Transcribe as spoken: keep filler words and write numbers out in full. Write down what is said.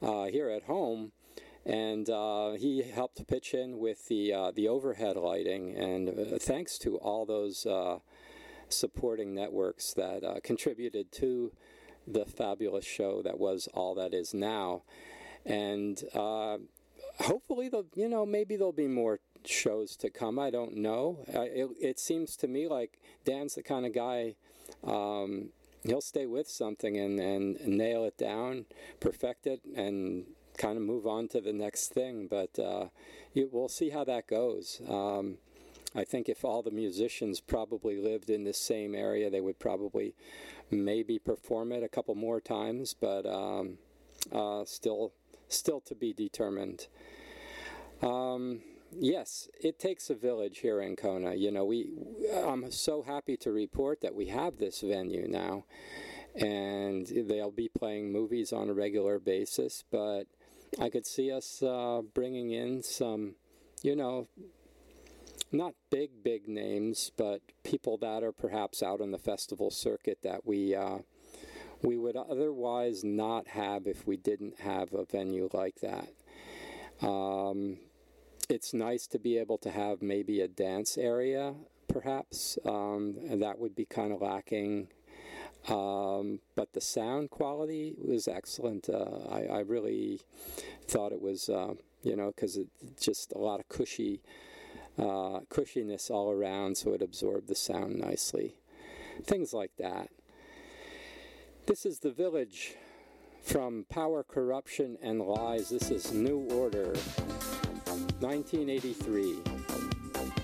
uh, here at home. And uh, he helped pitch in with the uh, the overhead lighting, and uh, thanks to all those uh, supporting networks that uh, contributed to the fabulous show that was All That Is Now. And uh, hopefully, you know, maybe there'll be more shows to come. I don't know. Uh, it, it seems to me like Dan's the kind of guy. Um, he'll stay with something and, and nail it down, perfect it, and kind of move on to the next thing. But uh, you, we'll see how that goes. Um, I think if all the musicians probably lived in the same area, they would probably maybe perform it a couple more times, but um, uh, still, still to be determined. Um, yes, it takes a village here in Kona. You know, we. I'm so happy to report that we have this venue now, and they'll be playing movies on a regular basis. But I could see us uh, bringing in some, you know, not big, big names, but people that are perhaps out on the festival circuit that we uh, we would otherwise not have if we didn't have a venue like that. Um, it's nice to be able to have maybe a dance area, perhaps, um, and that would be kind of lacking. Um, but the sound quality was excellent. Uh, I, I really thought it was, uh, you know, because it just a lot of cushy, uh, cushiness all around, so it absorbed the sound nicely. Things like that. This is The Village from Power, Corruption, and Lies. This is New Order, nineteen eighty-three.